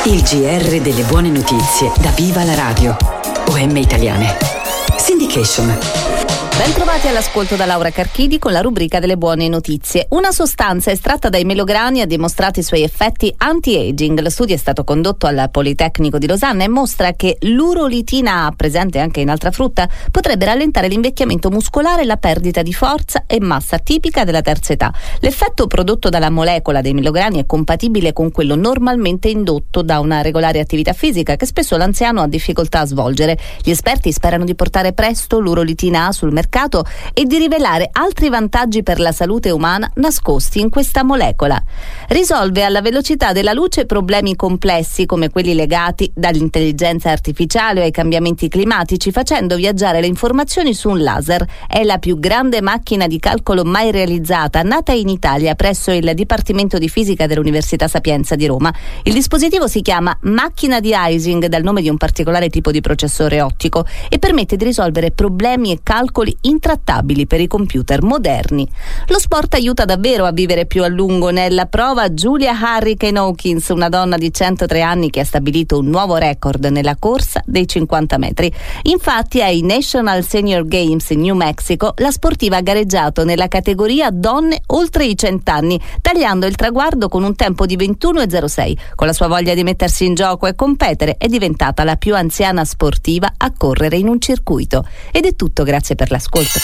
Il GR delle buone notizie da Viva la Radio. OM Italiane. Syndication. Bentrovati all'ascolto da Laura Carchidi con la rubrica delle buone notizie. Una sostanza estratta dai melograni ha dimostrato i suoi effetti anti-aging. Lo studio è stato condotto al Politecnico di Losanna e mostra che l'urolitina A, presente anche in altra frutta, potrebbe rallentare l'invecchiamento muscolare e la perdita di forza e massa tipica della terza età. L'effetto prodotto dalla molecola dei melograni è compatibile con quello normalmente indotto da una regolare attività fisica che spesso l'anziano ha difficoltà a svolgere. Gli esperti sperano di portare presto l'urolitina A sul mercato e di rivelare altri vantaggi per la salute umana nascosti in questa molecola. Risolve alla velocità della luce problemi complessi come quelli legati dall'intelligenza artificiale o ai cambiamenti climatici, facendo viaggiare le informazioni su un laser. È la più grande macchina di calcolo mai realizzata, nata in Italia presso il Dipartimento di Fisica dell'Università Sapienza di Roma. Il dispositivo si chiama macchina di Ising, dal nome di un particolare tipo di processore ottico, e permette di risolvere problemi e calcoli intrattabili per i computer moderni. Lo sport aiuta davvero a vivere più a lungo. Nella prova Julia Hurricane Hawkins, una donna di 103 anni che ha stabilito un nuovo record nella corsa dei 50 metri. Infatti ai National Senior Games in New Mexico la sportiva ha gareggiato nella categoria donne oltre i 100 anni, tagliando il traguardo con un tempo di 21,06. Con la sua voglia di mettersi in gioco e competere è diventata la più anziana sportiva a correre in un circuito. Ed è tutto, grazie per l'ascolto.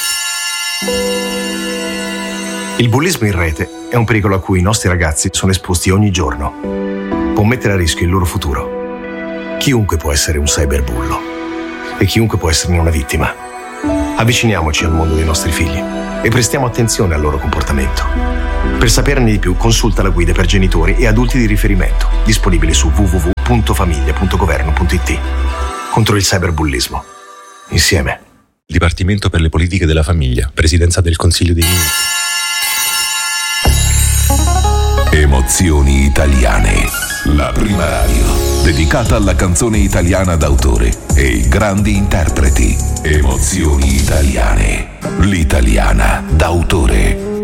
Il bullismo in rete è un pericolo a cui i nostri ragazzi sono esposti ogni giorno. Può mettere a rischio il loro futuro. Chiunque può essere un cyberbullo e chiunque può esserne una vittima. Avviciniamoci al mondo dei nostri figli e prestiamo attenzione al loro comportamento. Per saperne di più, consulta la guida per genitori e adulti di riferimento, disponibile su www.famiglia.governo.it. Contro il cyberbullismo. Insieme. Dipartimento per le politiche della famiglia, Presidenza del Consiglio dei Ministri. Emozioni italiane. La prima radio dedicata alla canzone italiana d'autore e i grandi interpreti. Emozioni italiane. L'italiana d'autore.